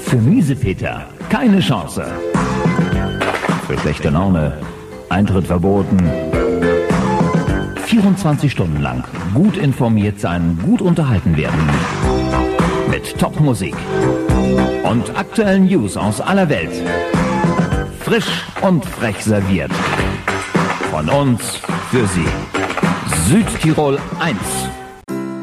Für Miesepeter keine Chance. Für schlechte Laune Eintritt verboten. 24 Stunden lang gut informiert sein, gut unterhalten werden. Mit Top-Musik und aktuellen News aus aller Welt. Frisch und frech serviert. Von uns für Sie. Südtirol 1.